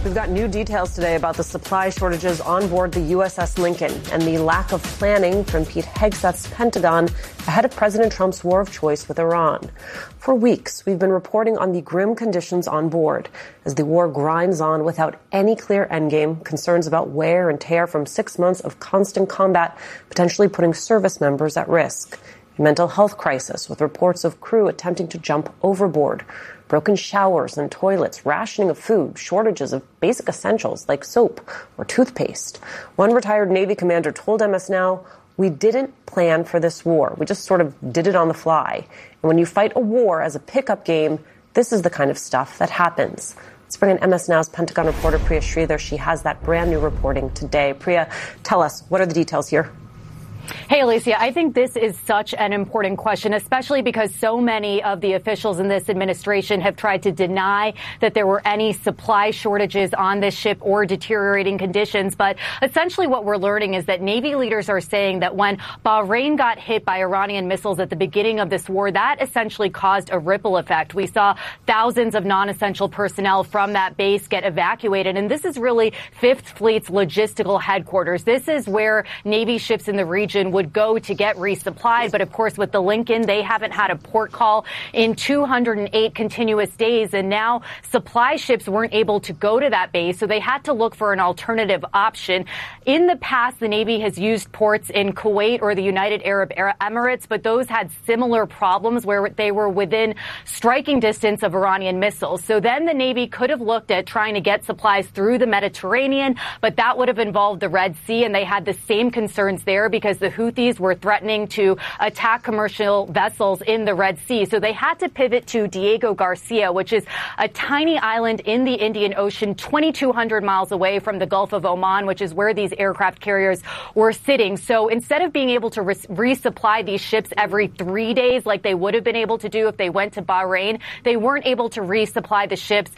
We've got new details today about the supply shortages on board the USS Lincoln and the lack of planning from Pete Hegseth's Pentagon ahead of President Trump's war of choice with Iran. For weeks, we've been reporting on the grim conditions on board as the war grinds on without any clear endgame, concerns about wear and tear from 6 months of constant combat, potentially putting service members at risk. A mental health crisis with reports of crew attempting to jump overboard. Broken showers and toilets, rationing of food, shortages of basic essentials like soap or toothpaste. One retired Navy commander told MS Now, "We didn't plan for this war. We just sort of did it on the fly. And when you fight a war as a pickup game, this is the kind of stuff that happens." Let's bring in MS Now's Pentagon reporter Priya Sridhar. She has that brand new reporting today. Priya, tell us, what are the details here? Hey, Alicia, I think this is such an important question, especially because so many of the officials in this administration have tried to deny that there were any supply shortages on this ship or deteriorating conditions. But essentially what we're learning is that Navy leaders are saying that when Bahrain got hit by Iranian missiles at the beginning of this war, that essentially caused a ripple effect. We saw thousands of non-essential personnel from that base get evacuated. And this is really Fifth Fleet's logistical headquarters. This is where Navy ships in the region would go to get resupplied. But of course, with the Lincoln, they haven't had a port call in 208 continuous days. And now supply ships weren't able to go to that base. So they had to look for an alternative option. In the past, the Navy has used ports in Kuwait or the United Arab Emirates, but those had similar problems where they were within striking distance of Iranian missiles. So then the Navy could have looked at trying to get supplies through the Mediterranean, but that would have involved the Red Sea. And they had the same concerns there because the Houthis were threatening to attack commercial vessels in the Red Sea. So they had to pivot to Diego Garcia, which is a tiny island in the Indian Ocean, 2,200 miles away from the Gulf of Oman, which is where these aircraft carriers were sitting. So instead of being able to resupply these ships every 3 days like they would have been able to do if they went to Bahrain, they weren't able to resupply the ships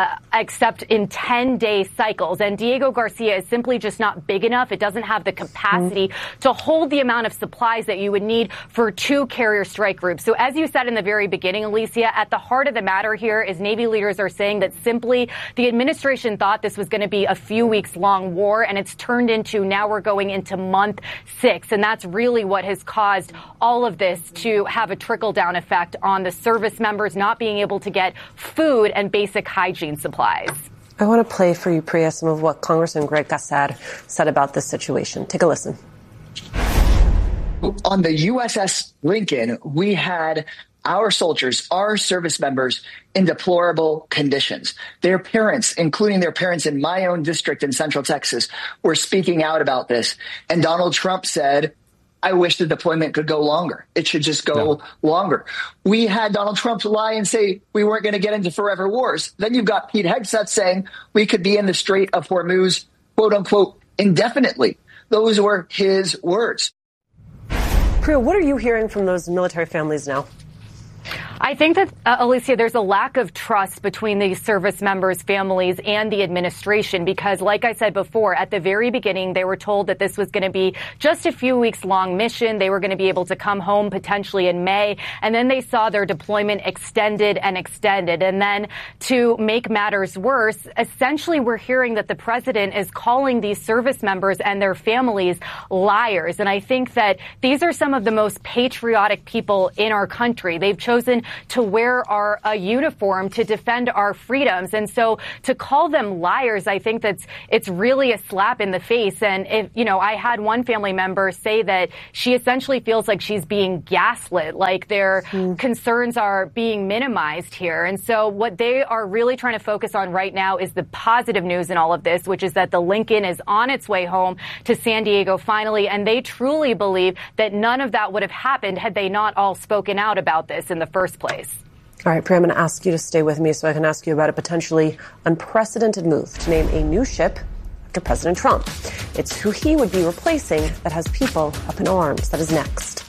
except in 10-day cycles. And Diego Garcia is simply just not big enough. It doesn't have the capacity to hold the amount of supplies that you would need for 2 carrier strike groups. So as you said in the very beginning, Alicia, at the heart of the matter here is Navy leaders are saying that simply the administration thought this was going to be a few weeks long war, and it's turned into now we're going into month 6. And that's really what has caused all of this to have a trickle down effect on the service members not being able to get food and basic hygiene supplies. I want to play for you, Priya, some of what Congressman Greg Casar said about this situation. Take a listen. On the USS Lincoln, we had our soldiers, our service members in deplorable conditions. Their parents, including their parents in my own district in Central Texas, were speaking out about this. And Donald Trump said, I wish the deployment could go longer. It should just go longer. We had Donald Trump lie and say we weren't going to get into forever wars. Then you've got Pete Hegseth saying we could be in the Strait of Hormuz, quote unquote, indefinitely. Those were his words. Priya, what are you hearing from those military families now? I think that, Alicia, there's a lack of trust between these service members' families and the administration because, like I said before, at the very beginning, they were told that this was going to be just a few weeks long mission. They were going to be able to come home potentially in May. And then they saw their deployment extended and extended. And then to make matters worse, essentially we're hearing that the president is calling these service members and their families liars. And I think that these are some of the most patriotic people in our country. They've chosen to wear a uniform to defend our freedoms. And so to call them liars, I think it's really a slap in the face. And I had one family member say that she essentially feels like she's being gaslit, like their concerns are being minimized here. And so what they are really trying to focus on right now is the positive news in all of this, which is that the Lincoln is on its way home to San Diego finally. And they truly believe that none of that would have happened had they not all spoken out about this in the first place. All right, Priya, I'm going to ask you to stay with me so I can ask you about a potentially unprecedented move to name a new ship after President Trump. It's who he would be replacing that has people up in arms. That is next.